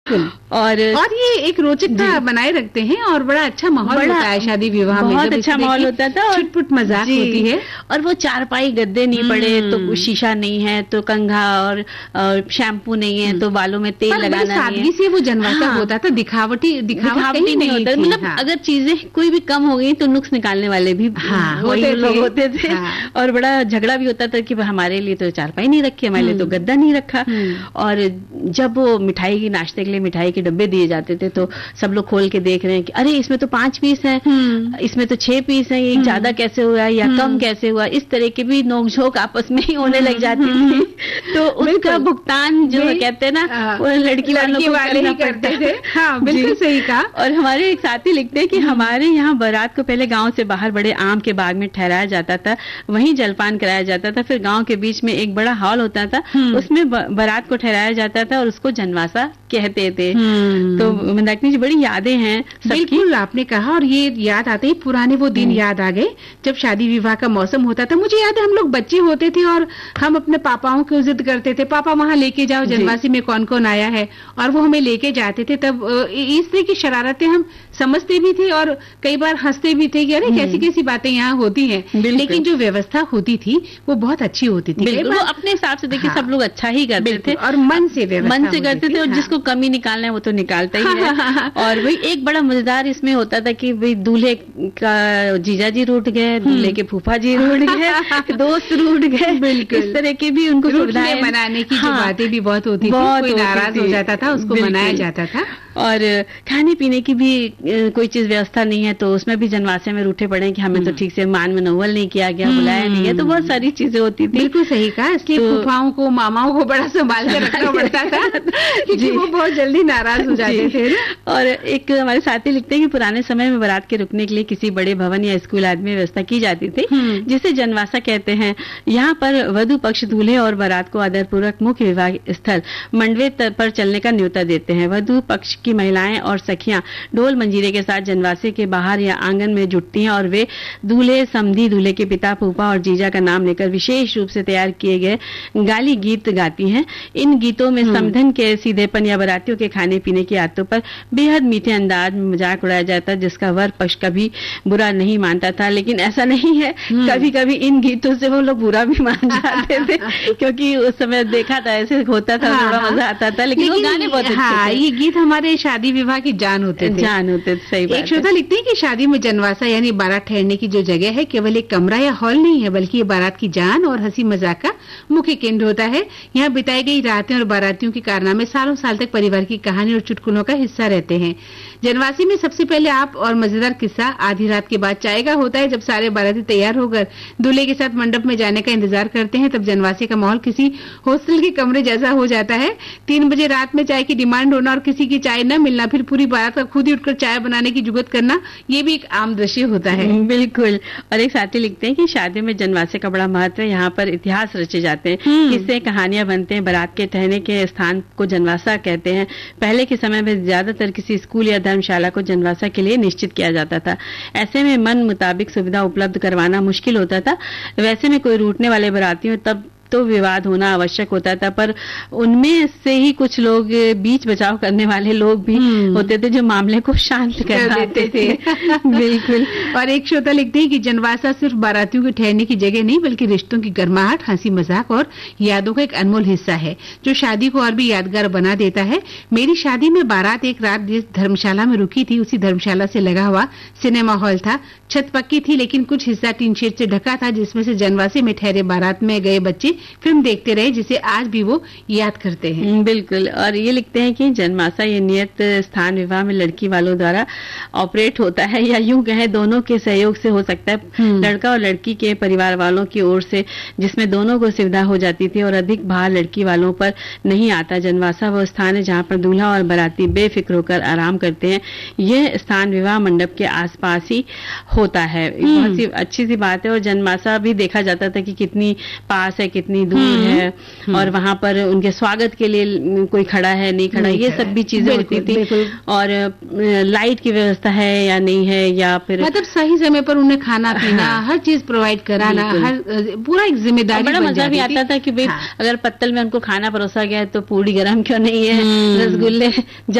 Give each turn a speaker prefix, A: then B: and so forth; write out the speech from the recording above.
A: और
B: ये एक रोचकता बनाए रखते हैं और बड़ा अच्छा माहौल होता है शादी विवाह में।
A: बहुत अच्छा माहौल होता था और
B: छुटपुट मजाक होती है।
A: और वो चारपाई गद्दे नहीं पड़े तो शीशा नहीं है तो कंघा और शैम्पू नहीं है तो बालों में तेल लगाना नहीं है।
B: सादगी से वो जनवासा होता था, दिखावटी
A: नहीं होता। मतलब अगर चीजें कोई भी कम हो गई तो नुक्स निकालने वाले भी लोग होते थे। और बड़ा झगड़ा भी होता था कि हमारे लिए तो चारपाई नहीं रखी, हमारे लिए तो गद्दा नहीं रखा। और जब वो मिठाई की नाश्ते के लिए मिठाई के डब्बे दिए जाते थे तो सब लोग खोल के देख रहे हैं कि अरे इसमें तो 5 पीस हैं, इसमें तो 6 पीस हैं, एक ज्यादा कैसे हुआ या कम कैसे हुआ। इस तरह के भी नोकझोंक आपस में ही होने लग जाती थी। तो उसका भुगतान जो कहते हैं ना वो लड़की वाले ही करते थे।
B: हाँ, बिल्कुल सही कहा।
A: और हमारे एक साथी लिखते हैं कि हमारे यहाँ बारात को पहले गांव से बाहर बड़े आम के बाग में ठहराया जाता था, वहीं जलपान कराया जाता था। फिर गांव के बीच में एक बड़ा हॉल होता था, उसमें बारात को ठहराया जाता था और उसको जनवासा कहते थे। तो मंदाकिनी जी बड़ी यादें हैं।
B: बिल्कुल आपने कहा और ये याद आते ही पुराने वो दिन याद आ गए जब शादी विवाह का मौसम होता था। मुझे याद है हम लोग बच्चे होते थे और हम अपने पापाओं की जिद करते थे, पापा वहाँ लेके जाओ जनवासी में कौन कौन आया है, और वो हमें लेके जाते थे। तब इस तरह की शरारतें हम समझते भी थे और कई बार हंसते भी थे कि अरे कैसी कैसी बातें यहाँ होती हैं। लेकिन जो व्यवस्था होती थी वो बहुत अच्छी होती थी।
A: वो अपने हिसाब से देखिए सब लोग अच्छा ही करते थे
B: और मन से
A: करते थे। और जिसको कमी निकालना है वो तो निकालता ही है। और वही एक बड़ा मजेदार इसमें होता था कि भाई दूल्हे का जीजा जी रूठ गए, दूल्हे के फूफा जी रूठ गए, दोस्त रूठ गए। बिल्कुल इस तरह के भी उनको सुविधाएं
B: मनाने की जो बातें भी बहुत होती थी, कोई नाराज हो जाता था उसको मनाया जाता था।
A: और खाने पीने की भी कोई चीज व्यवस्था नहीं है तो उसमें भी जनवासे में रूठे पड़े कि हमें तो ठीक से मान मनोवल नहीं किया गया, बुलाया नहीं है। तो बहुत सारी चीजें होती थी।
B: बिल्कुल सही कहा। इसलिए फूफाओं को मामाओं को बड़ा संभाल कर रखना पड़ता था क्योंकि वो बहुत जल्दी नाराज हो जाते थे।
A: और एक हमारे साथी लिखते हैं कि पुराने समय में बारात के रुकने के लिए किसी बड़े भवन या स्कूल आदि में व्यवस्था की जाती थी जिसे जनवासा कहते हैं। यहाँ पर वधु पक्ष दूल्हे और बारात को आदरपूर्वक मुख्य विवाह स्थल मंडवे पर चलने का न्योता देते हैं। वधु पक्ष की महिलाएं और सखियां ढोल मंजीरे के साथ जनवासे के बाहर या आंगन में जुटती हैं और वे दूल्हे, समधी, दूल्हे के पिता, फूफा और जीजा का नाम लेकर विशेष रूप से तैयार किए गए गाली गीत गाती हैं। इन गीतों में समधन के सीधेपन या बारातियों के खाने पीने की आदतों पर बेहद मीठे अंदाज में मजाक उड़ाया जाता है जिसका वर पक्ष कभी बुरा नहीं मानता था। लेकिन ऐसा नहीं है, कभी कभी इन गीतों से वो लोग बुरा भी मान जाते थे क्योंकि उस समय देखा था ऐसे होता था, बड़ा मजा आता था। लेकिन वो गाने बहुत अच्छे थे।
B: ये गीत हमारे शादी विवाह की जान होते थे।
A: सही बात।
B: एक श्रोता लिखते हैं कि शादी में जनवासा यानी बारात ठहरने की जो जगह है केवल एक कमरा या हॉल नहीं है बल्कि ये बारात की जान और हंसी मजाक का मुख्य केंद्र होता है। यहाँ बिताई गई रातें और बारातियों के कारनामे सालों साल तक परिवार की कहानी और चुटकुलों का हिस्सा रहते हैं। जनवासी में सबसे पहले आप और मजेदार किस्सा आधी रात के बाद चाय का होता है। जब सारे बाराती तैयार होकर दूल्हे के साथ मंडप में जाने का इंतजार करते हैं तब जनवासी का माहौल किसी हॉस्टल के कमरे जैसा हो जाता है। 3 बजे रात में चाय की डिमांड होना और किसी की चाय न मिलना, फिर पूरी बारात का खुद ही उठकर चाय बनाने की जुगत करना, ये भी एक आम दृश्य होता है।
A: बिल्कुल। और एक साथी लिखते हैं कि शादी में जनवासे का बड़ा महत्व है। यहाँ पर इतिहास रचे जाते हैं, किससे कहानियां बनते हैं। बारात के ठहरने के स्थान को जनवासा कहते हैं। पहले के समय में ज्यादातर किसी स्कूल या धर्मशाला को जनवासा के लिए निश्चित किया जाता था। ऐसे में मन मुताबिक सुविधा उपलब्ध करवाना मुश्किल होता था। वैसे में कोई रूठने वाले बारातियों तब तो विवाद होना आवश्यक होता था, पर उनमें से ही कुछ लोग बीच बचाव करने वाले लोग भी होते थे जो मामले को शांत कर देते थे। बिल्कुल।
B: और एक श्रोता लिखते हैं कि जनवासा सिर्फ बारातियों के ठहरने की जगह नहीं बल्कि रिश्तों की गर्माहट, हंसी मजाक और यादों का एक अनमोल हिस्सा है जो शादी को और भी यादगार बना देता है। मेरी शादी में बारात एक रात जिस धर्मशाला में रुकी थी उसी धर्मशाला से लगा हुआ सिनेमा हॉल था। छत पक्की थी लेकिन कुछ हिस्सा टीन शेड से ढका था जिसमें से जनवासे में ठहरे बारात में गए बच्चे फिल्म देखते रहे जिसे आज भी वो याद करते हैं।
A: बिल्कुल। और ये लिखते हैं कि जनवासा ये नियत स्थान विवाह में लड़की वालों द्वारा ऑपरेट होता है या यूं कहें दोनों के सहयोग से हो सकता है। लड़का और लड़की के परिवार वालों की ओर से जिसमें दोनों को सुविधा हो जाती थी और अधिक भार लड़की वालों पर नहीं आता। जनवासा वो स्थान है जहाँ पर दूल्हा और बाराती बेफिक्र होकर आराम करते हैं। यह स्थान विवाह मंडप के आसपास ही होता है। बहुत सी अच्छी सी बात है। और जनवासा भी देखा जाता था कि कितनी पास है, कितनी दूर है और वहां पर उनके स्वागत के लिए कोई खड़ा है नहीं खड़ा, ये सब भी चीजें होती थी। और लाइट की व्यवस्था है या नहीं है, या फिर
B: मतलब सही समय पर उन्हें खाना पीना हर चीज प्रोवाइड कराना, हर पूरा एक जिम्मेदारी।
A: बड़ा मजा भी आता था कि भाई अगर पत्तल में उनको खाना परोसा गया है तो पूरी गर्म क्यों नहीं है, रसगुल्ले